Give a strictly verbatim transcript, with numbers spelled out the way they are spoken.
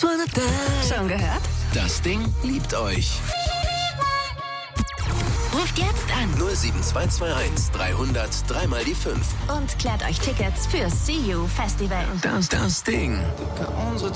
Schon gehört? Das Ding liebt euch. Ruft jetzt an null sieben zwei zwei eins dreihundert dreimal die fünf. und klärt euch Tickets für See You Festival. Das, das Ding.